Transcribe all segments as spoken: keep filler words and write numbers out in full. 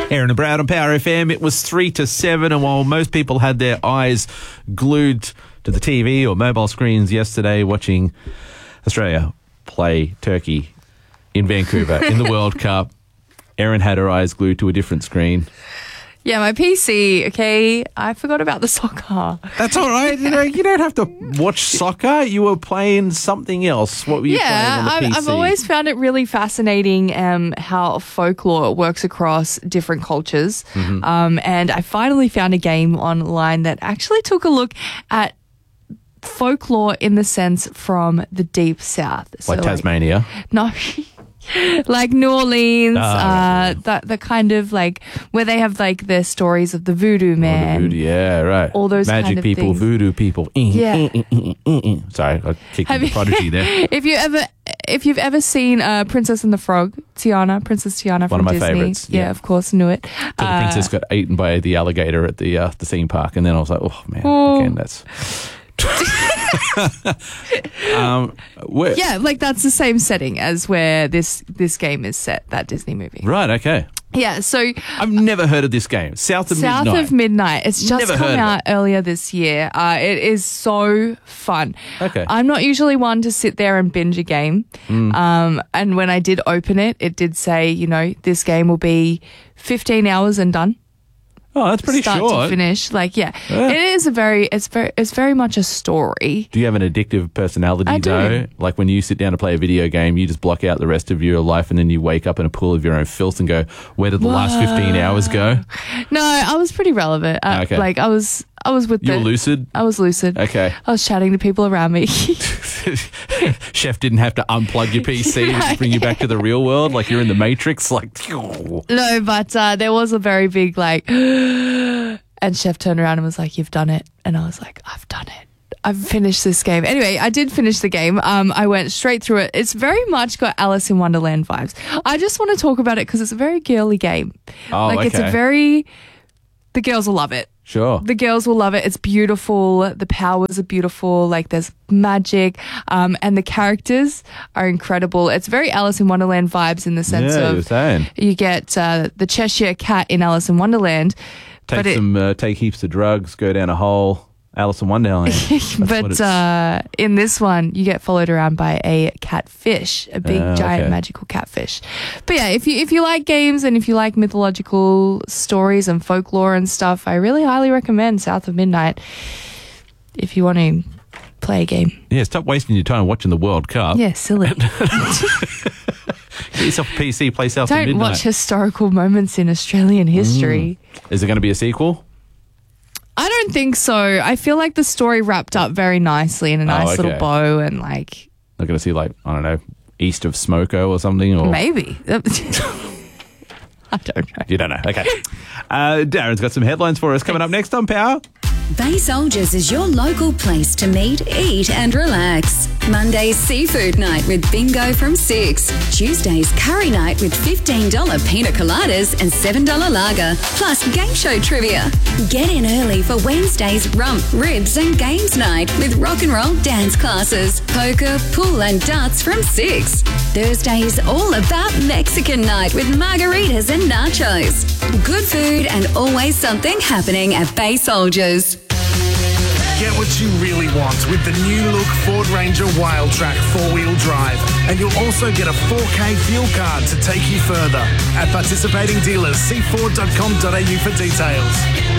Aaron and Brad on Power F M. It was three to seven, and while most people had their eyes glued to the T V or mobile screens yesterday watching Australia play Turkey in Vancouver in the World Cup, Aaron had her eyes glued to a different screen. Yeah, my P C, okay? I forgot about the soccer. That's all right. You know, you don't have to watch soccer. You were playing something else. What were you yeah, playing on the P C? I've, I've always found it really fascinating um, how folklore works across different cultures. Mm-hmm. Um, and I finally found a game online that actually took a look at folklore in the sense from the deep south. Like so, Tasmania? Like, no. Like New Orleans, Oh, uh, right. the, the kind of like where they have like the stories of the voodoo man. Oh, the voodoo, yeah, right. All those magic kind of people, things. voodoo people. Yeah. Sorry, I kicked Have the you- prodigy there. If you ever, if you've ever seen uh, Princess and the Frog, Tiana, Princess Tiana One from of my Disney, favourites, yeah, yeah. of course, knew it. So the Uh, princess got eaten by the alligator at the uh, the theme park, and then I was like, oh man, Oh. again, that's. um, where, yeah, like that's the same setting as where this this game is set. That Disney movie. Right. Okay. Yeah. So I've never heard of this game. South of South Midnight. of Midnight. It's just Never heard come of out earlier this year. Uh, it is so fun. Okay. I'm not usually one to sit there and binge a game. Mm. Um, and when I did open it, it did say, you know, this game will be fifteen hours and done. Oh, that's pretty Start short. to finish. Like, yeah. Yeah. It is a very, it's very, it's very much a story. Do you have an addictive personality, I do. though? Like when you sit down to play a video game, you just block out the rest of your life and then you wake up in a pool of your own filth and go, where did the last fifteen hours go? No, I was pretty relevant. Uh, Okay. Like I was, I was with You were the, lucid? I was lucid. Okay. I was chatting to people around me. Chef didn't have to unplug your P C and bring you back to the real world like you're in the Matrix. Like, No, but uh, there was a very big like, and Chef turned around and was like, "You've done it," and I was like, "I've done it. I've finished this game." Anyway, I did finish the game. Um, I went straight through it. It's very much got Alice in Wonderland vibes. I just want to talk about it because it's a very girly game. Oh, like it's a okay. very, the girls will love it. sure. The girls will love it. It's beautiful. The powers are beautiful. Like there's magic. Um, and the characters are incredible. It's very Alice in Wonderland vibes in the sense Yeah, you're of saying. you get uh, the Cheshire Cat in Alice in Wonderland. Take but it- some, uh, take heaps of drugs, go down a hole. Alice in Wonderland. That's what but it's- uh, in this one, you get followed around by a catfish, a big, Ah, giant, okay. magical catfish. But yeah, if you if you like games and if you like mythological stories and folklore and stuff, I really highly recommend South of Midnight. If you want to play a game, yeah, stop wasting your time watching the World Cup. yeah, silly. Get yourself a P C, play South of Don't Midnight. watch historical moments in Australian history. Is there going to be a sequel? I don't think so. I feel like the story wrapped up very nicely in a nice okay. little bow and like Not going to see, like, I don't know, East of Smoko or something? Or maybe. I don't know. You don't know. Okay. Uh, Darren's got some headlines for us coming up next on Power. Bay Soldiers is your local place to meet, eat and relax. Monday's seafood night with bingo from six. Tuesday's curry night with fifteen dollars pina coladas and seven dollars lager, plus game show trivia. Get in early for Wednesday's rump, ribs and games night with rock and roll dance classes, poker, pool and darts from six. Thursday's all about Mexican night with margaritas and nachos. Good food and always something happening at Bay Soldiers. Get what you really want with the new look Ford Ranger Wildtrak four-wheel drive. And you'll also get a four K fuel card to take you further. At participating dealers, see ford dot com dot a u for details.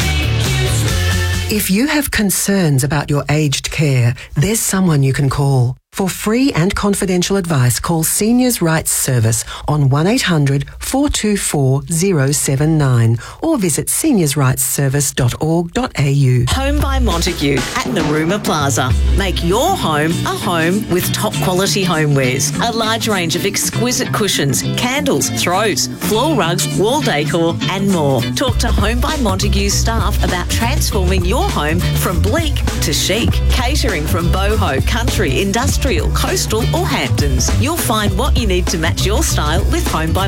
If you have concerns about your aged care, there's someone you can call. For free and confidential advice, call Seniors Rights Service on one eight hundred four two four zero seven nine or visit seniors rights service dot org dot a u. Home by Montague at Naruma Plaza. Make your home a home with top quality homewares. A large range of exquisite cushions, candles, throws, floor rugs, wall decor and more. Talk to Home by Montague staff about transforming your home from bleak to chic. Catering from boho, country, industrial, coastal or Hamptons. You'll find what you need to match your style with Home by Montague.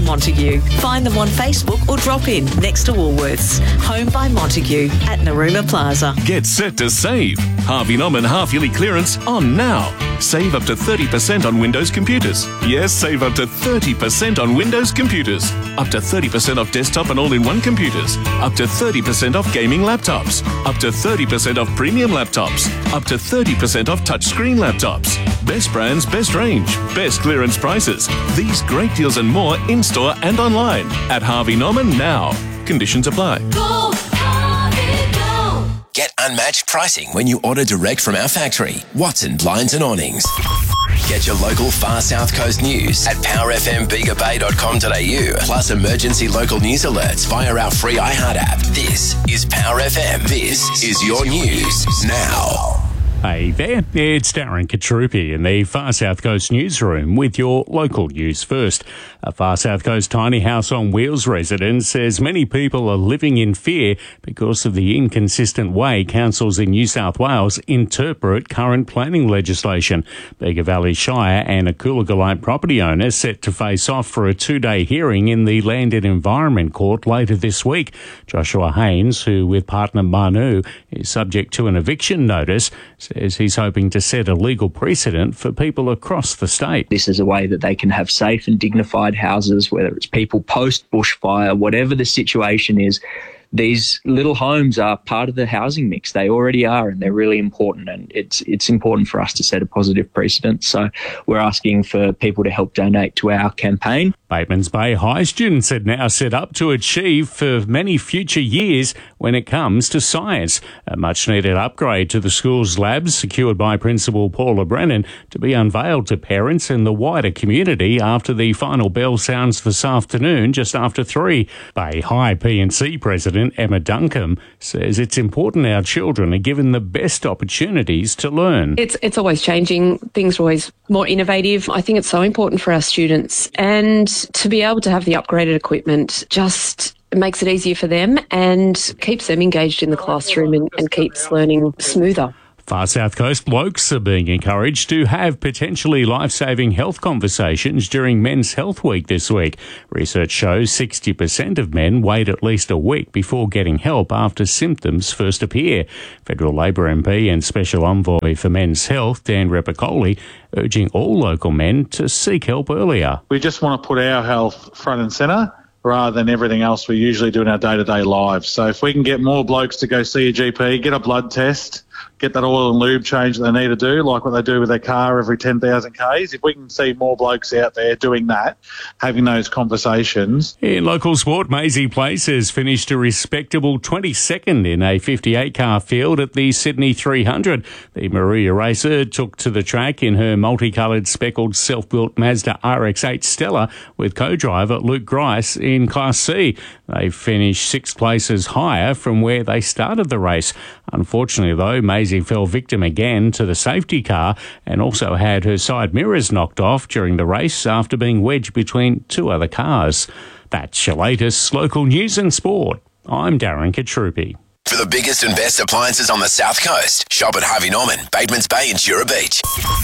Montague. Find them on Facebook or drop in next to Woolworths. Home by Montague at Narooma Plaza. Get set to save. Harvey Norman half-yearly clearance on now. Save up to thirty percent on Windows computers. Yes, save up to thirty percent on Windows computers. Up to thirty percent off desktop and all-in-one computers. Up to thirty percent off gaming laptops. Up to thirty percent off premium laptops. Up to thirty percent off touchscreen laptops. Best brands, best range, best clearance prices. These great deals and more in-store and online at Harvey Norman now. Conditions apply. Go, Harvey, go. Get unmatched pricing when you order direct from our factory. Watson Blinds and Awnings. Get your local Far South Coast news at power f m bega bay dot com dot a u, plus emergency local news alerts via our free iHeart app. This is Power F M. This is your news now. Hey there, it's Darren Katrupi in the Far South Coast newsroom with your local news first. A Far South Coast tiny house on wheels resident says many people are living in fear because of the inconsistent way councils in New South Wales interpret current planning legislation. Bega Valley Shire and a Coolagolite property owner set to face off for a two-day hearing in the Land and Environment Court later this week. Joshua Haynes, who with partner Manu is subject to an eviction notice, says he's hoping to set a legal precedent for people across the state. This is a way that they can have safe and dignified houses, whether it's people post bushfire, whatever the situation is. These little homes are part of the housing mix. They already are, and they're really important. And it's it's important for us to set a positive precedent. So we're asking for people to help donate to our campaign. Batemans Bay High students are now set up to achieve for many future years when it comes to science. A much-needed upgrade to the school's labs, secured by Principal Paula Brennan, to be unveiled to parents and the wider community after the final bell sounds this afternoon, just after three. Bay High P and C President Emma Duncombe says it's important our children are given the best opportunities to learn. It's it's always changing. Things are always more innovative. I think it's so important for our students, and to be able to have the upgraded equipment just makes it easier for them and keeps them engaged in the classroom and, and keeps learning smoother. Far South Coast blokes are being encouraged to have potentially life-saving health conversations during Men's Health Week this week. Research shows sixty percent of men wait at least a week before getting help after symptoms first appear. Federal Labor M P and Special Envoy for Men's Health, Dan Repicoli, urging all local men to seek help earlier. We just want to put our health front and centre rather than everything else we usually do in our day-to-day lives. So if we can get more blokes to go see a G P, get a blood test, get that oil and lube change that they need to do, like what they do with their car every ten thousand kays. If we can see more blokes out there doing that, having those conversations. In local sport, Maisie Place has finished a respectable twenty-second in a fifty-eight car field at the Sydney three hundred. The Maria racer took to the track in her multicoloured speckled self-built Mazda R X eight Stella with co-driver Luke Grice in Class C. They finished six places higher from where they started the race. Unfortunately, though, Maisie fell victim again to the safety car and also had her side mirrors knocked off during the race after being wedged between two other cars. That's your latest local news and sport. I'm Darren Katrupi. For the biggest and best appliances on the South Coast, shop at Harvey Norman, Batemans Bay and Jura Beach.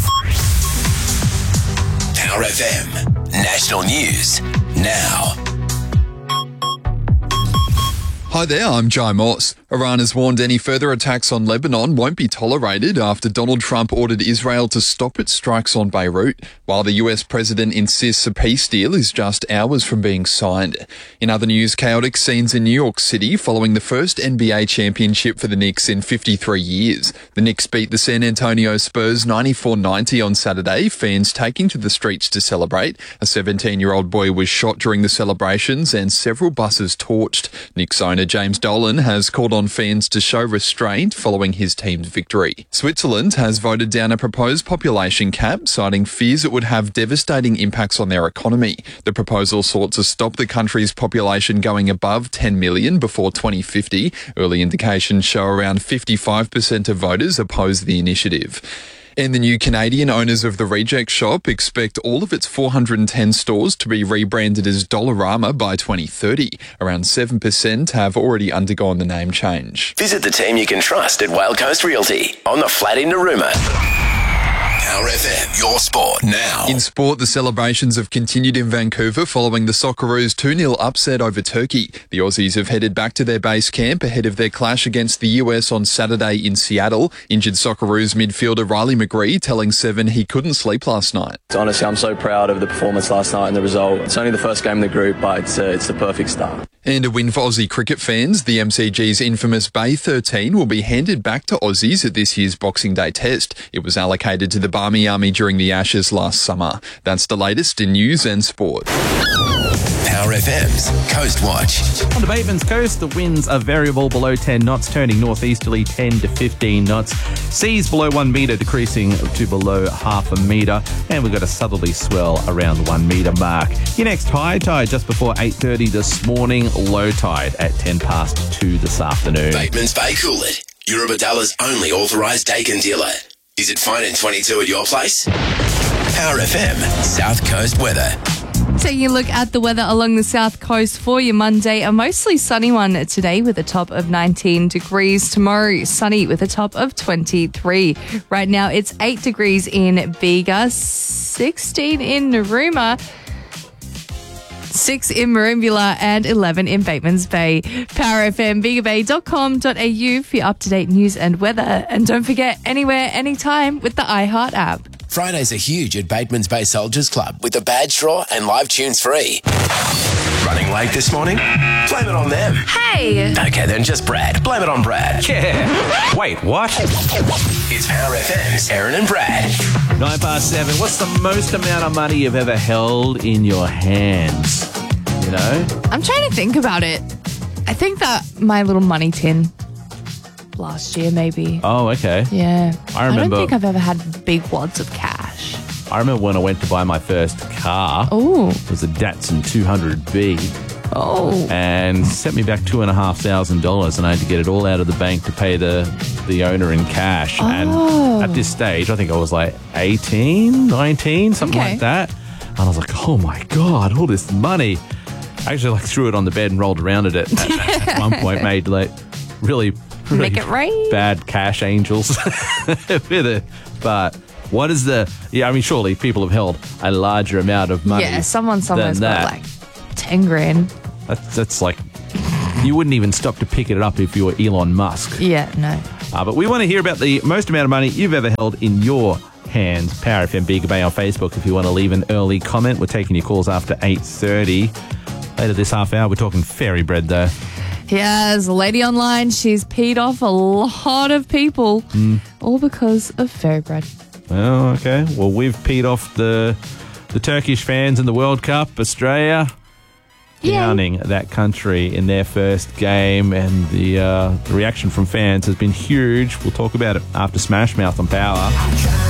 Power F M, national news now. Hi there, I'm Jai Moss. Iran has warned any further attacks on Lebanon won't be tolerated after Donald Trump ordered Israel to stop its strikes on Beirut, while the U S president insists a peace deal is just hours from being signed. In other news, chaotic scenes in New York City following the first N B A championship for the Knicks in fifty-three years. The Knicks beat the San Antonio Spurs ninety-four ninety on Saturday, fans taking to the streets to celebrate. A seventeen-year-old boy was shot during the celebrations and several buses torched. Knicks owner James Dolan has called on fans to show restraint following his team's victory. Switzerland has voted down a proposed population cap, citing fears it would have devastating impacts on their economy. The proposal sought to stop the country's population going above ten million before twenty fifty. Early indications show around fifty-five percent of voters oppose the initiative. And the new Canadian owners of the Reject Shop expect all of its four hundred ten stores to be rebranded as Dollarama by twenty thirty. Around seven percent have already undergone the name change. Visit the team you can trust at Whale Coast Realty on the flat in Narooma. Power F M, your sport now. In sport, the celebrations have continued in Vancouver following the Socceroos two nil upset over Turkey. The Aussies have headed back to their base camp ahead of their clash against the U S on Saturday in Seattle. Injured Socceroos midfielder Riley McGree telling Seven he couldn't sleep last night. Honestly, I'm so proud of the performance last night and the result. It's only the first game in the group, but it's, uh, it's the perfect start. And a win for Aussie cricket fans. The M C G's infamous Bay thirteen will be handed back to Aussies at this year's Boxing Day test. It was allocated to the Barmy Army during the Ashes last summer. That's the latest in news and sport. Power F M's Coast Watch. On the Bateman's Coast, the winds are variable below ten knots, turning northeasterly ten to fifteen knots. Seas below one metre, decreasing to below half a metre. And we've got a southerly swell around the one metre mark. Your next high tide just before eight thirty this morning, low tide at ten past two this afternoon. Bateman's Bay Coolid, Eurobadalla's only authorised Dakin dealer. Is it fine in twenty-two at your place? Power F M South Coast weather. Taking a look at the weather along the south coast for your Monday, a mostly sunny one today with a top of nineteen degrees. Tomorrow, sunny with a top of twenty-three. Right now, it's eight degrees in Bega, sixteen in Narooma, six in Merimbula and eleven in Bateman's Bay. Power F M, bega bay dot com dot a u for your up-to-date news and weather. And don't forget, anywhere, anytime with the iHeart app. Fridays are huge at Bateman's Bay Soldiers Club with the badge draw and live tunes free. Running late this morning? Blame it on them. Hey! Okay, then just Brad. Blame it on Brad. Yeah. Wait, what? It's Power F M's Aaron and Brad. Nine past seven. What's the most amount of money you've ever held in your hands? You know? I'm trying to think about it. I think that my little money tin last year, maybe. Oh, okay. Yeah. I remember. I don't think I've ever had big wads of cash. I remember when I went to buy my first car. Oh. It was a Datsun two hundred B. Oh. And sent me back two and a half thousand dollars, and I had to get it all out of the bank to pay the the owner in cash. Oh. And at this stage, I think I was like eighteen, nineteen, something Okay. like that. And I was like, oh my God, all this money. I actually like threw it on the bed and rolled around in it at, at one point, made like really, really Make it rain. bad cash angels with it. But what is the, yeah, I mean, surely people have held a larger amount of money. Yeah, someone somewhere's than got that. like ten grand. That's, that's like, you wouldn't even stop to pick it up if you were Elon Musk. Yeah, no. Uh, but we want to hear about the most amount of money you've ever held in your hands. Power F M Bega Bay on Facebook if you want to leave an early comment. We're taking your calls after eight thirty. Later this half hour, we're talking fairy bread though. Yeah, there's a lady online. She's peed off a lot of people, Mm. all because of fairy bread. Well, okay. Well, we've peed off the the Turkish fans in the World Cup. Australia downing that country in their first game, and the, uh, the reaction from fans has been huge. We'll talk about it after Smash Mouth on Power.